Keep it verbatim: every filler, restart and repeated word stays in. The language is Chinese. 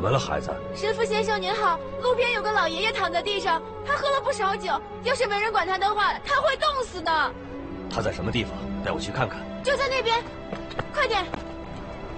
么了，孩子？ 神父先生您好，路边有个老爷爷躺在地上，他喝了不少酒，要是没人管他的话，他会冻死的。 他在什么地方？带我去看看。 就在那边，快点！